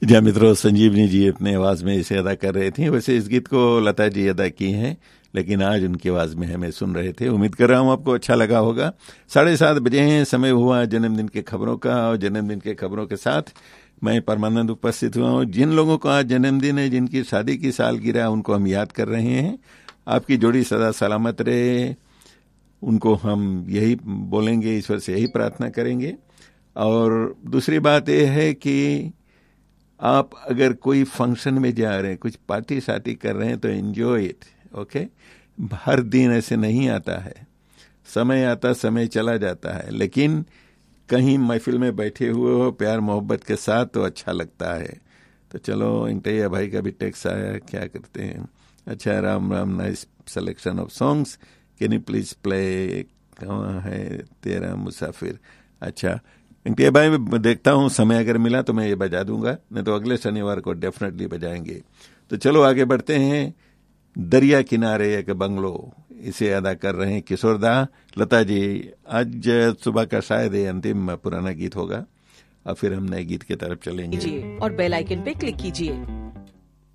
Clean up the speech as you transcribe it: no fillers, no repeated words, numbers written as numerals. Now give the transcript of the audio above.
जी मित्रों, संजीवनी जी अपने आवाज में इसे अदा कर रहे थे। वैसे इस गीत को लता जी अदा की हैं, लेकिन आज उनकी आवाज में हमें सुन रहे थे। उम्मीद कर रहा हूँ आपको अच्छा लगा होगा। 7:30 बजे हैं, समय हुआ जन्मदिन के खबरों का, और जन्मदिन के खबरों के साथ मैं परमानंद उपस्थित हुआ हूँ। जिन लोगों का आज जन्मदिन है, जिनकी शादी की सालगिरह, उनको हम याद कर रहे हैं। आपकी जोड़ी सदा सलामत रहे, उनको हम यही बोलेंगे, ईश्वर से यही प्रार्थना करेंगे। और दूसरी बात यह है कि आप अगर कोई फंक्शन में जा रहे हैं, कुछ पार्टी शार्टी कर रहे हैं, तो एंजॉय इट। ओके, हर दिन ऐसे नहीं आता है, समय आता समय चला जाता है, लेकिन कहीं महफिल में बैठे हुए हो प्यार मोहब्बत के साथ तो अच्छा लगता है। तो चलो, इंटैया भाई का भी टेक्स्ट आया, क्या करते हैं। अच्छा, Ram Ram, nice selection of songs, can you please play कहाँ है तेरा मुसाफिर। अच्छा इंटिया भाई, मैं देखता हूँ समय अगर मिला तो मैं ये बजा दूंगा, नहीं तो अगले शनिवार को डेफिनेटली बजाएंगे। तो चलो आगे बढ़ते हैं। दरिया किनारे एक बंगलो, इसे अदा कर रहे हैं किशोर दा। लता जी, आज सुबह का शायद ये अंतिम पुराना गीत होगा, और फिर हम नए गीत की तरफ चलेंगे। और बेल आइकन पे क्लिक कीजिए